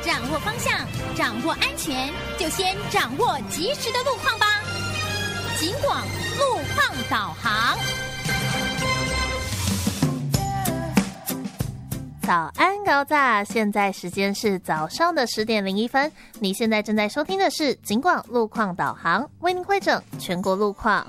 掌握方向，掌握安全，就先掌握及时的路况吧。警广路况导航。 早安高炸，现在时间是早上的10:01，你现在正在收听的是警广路况导航，为您汇整全国路况。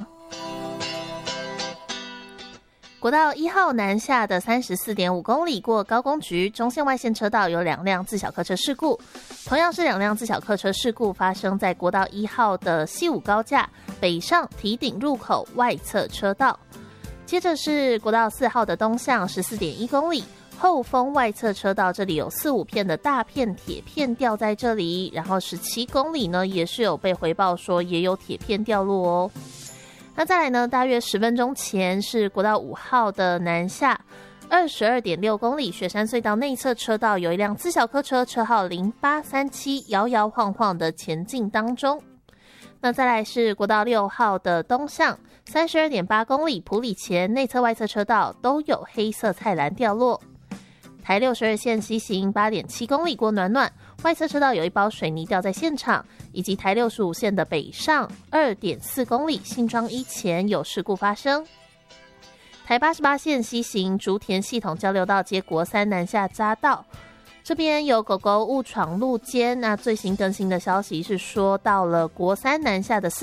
国道1号南下的34.5公里过高工局中线外线车道有2辆自小客车事故，同样是2辆自小客车事故发生在国道1号的西武高架北上堤顶入口外侧车道。接着是国道4号的东向14.1公里后丰外侧车道，这里有4-5片的大片铁片掉在这里，然后17公里呢也是有被回报说也有铁片掉落哦。那再来呢，大约10分钟前是国道5号的南下22.6公里雪山隧道内侧车道有一辆自小客车，车号0837，摇摇晃晃的前进当中。那再来是国道6号的东向32.8公里埔里前内侧外侧车道都有黑色菜篮掉落。台62线西行8.7公里过暖暖，外侧车道有一包水泥掉在现场，以及台65线的北上2.4公里新庄一前有事故发生。台88线西行竹田系统交流道接国3南下匝道，这边有狗狗误闯路肩，那最新更新的消息是说到了国3南下的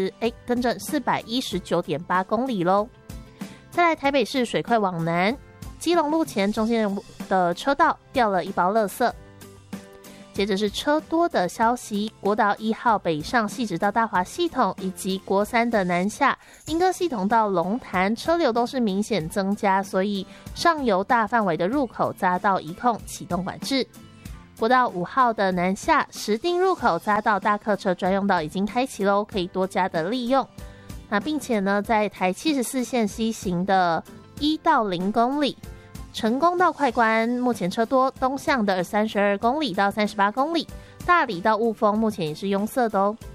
419.8公里咯。再来台北市水快往南基隆路前中线的车道掉了一包垃圾。接着是车多的消息，国道1号北上汐止到大华系统以及国3的南下莺歌系统到龙潭车流都是明显增加，所以上游大范围的入口匝道一控启动管制。国道5号的南下石碇入口匝道大客车专用道已经开启咯，可以多加的利用。那并且呢，在台74线西行的1到0公里成功到快关目前车多，东向的32公里到38公里大里到雾峰目前也是拥塞的哦。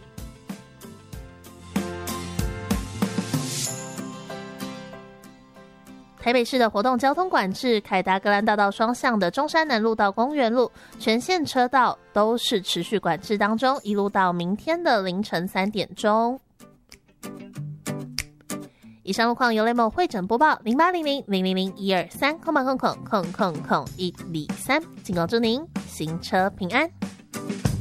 台北市的活动交通管制，凯达格兰大道双向的中山南路到公园路全线车道都是持续管制当中，一路到明天的凌晨3点钟。以上路况由雷某会诊播报0800000123，123，警告祝您行车平安。